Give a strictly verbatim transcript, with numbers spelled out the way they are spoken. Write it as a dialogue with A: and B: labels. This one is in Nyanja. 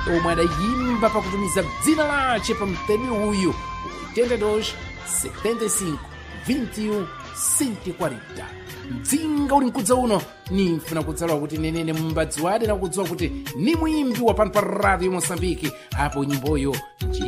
A: omwe adayimba pakutumiza dzina lace pa mtemi uyu oitenta e dois setenta e cinco vinte e um cento e quarenta. Mdzinga uli mkudza uno nimfuna kudzalawa kuti nenene mbadzi wade na kudziwa kuti ni mwimbi wa pano pa radio Mosambiki apo nyimboyo